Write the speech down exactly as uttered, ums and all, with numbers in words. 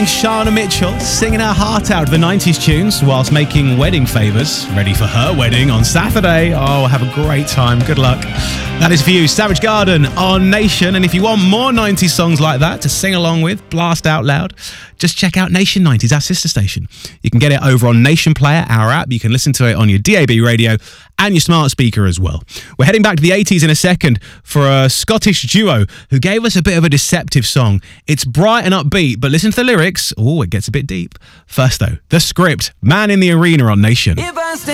Shana Mitchell singing her heart out of the nineties tunes whilst making wedding favours ready for her wedding on Saturday. Oh, have a great time. Good luck. That is for you, Savage Garden on Nation. And if you want more nineties songs like that to sing along with, blast out loud, just check out Nation nineties, our sister station. You can get it over on Nation Player, our app. You can listen to it on your D A B radio and your smart speaker as well. We're heading back to the eighties in a second for a Scottish duo who gave us a bit of a deceptive song. It's bright and upbeat, but listen to the lyrics. Oh, it gets a bit deep. First though, The Script, Man in the Arena on Nation.